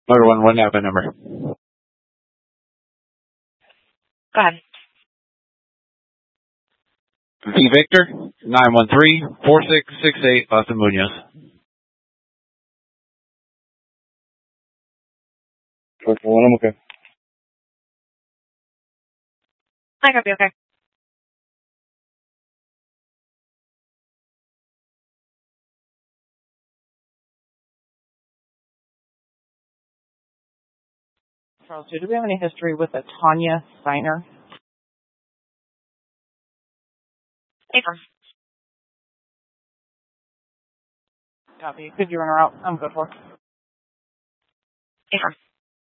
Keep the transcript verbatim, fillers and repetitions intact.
Motor one, one admin number. Go ahead. V Victor, nine one three, four six six eight, Austin Munoz. four four one, I'm okay. I copy, okay. Charles, do we have any history with a Tanya Steiner? Affirm. Copy. Could you run her out? I'm good for. Affirm.